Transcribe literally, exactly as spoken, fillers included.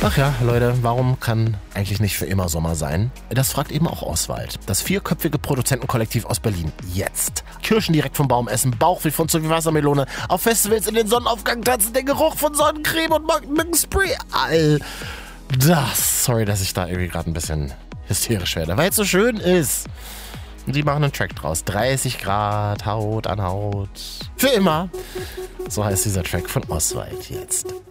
Ach ja, Leute, warum kann eigentlich nicht für immer Sommer sein? Das fragt eben auch Oswald. Das vierköpfige Produzentenkollektiv aus Berlin. Jetzt. Kirschen direkt vom Baum essen, Bauchweh von zu wie Wassermelone, auf Festivals in den Sonnenaufgang tanzen, der Geruch von Sonnencreme und Mückenspray. All das. Sorry, dass ich da irgendwie gerade ein bisschen hysterisch werde, weil es so schön ist. Und die machen einen Track draus. dreißig Grad, Haut an Haut. Für immer. So heißt dieser Track von Oswald jetzt.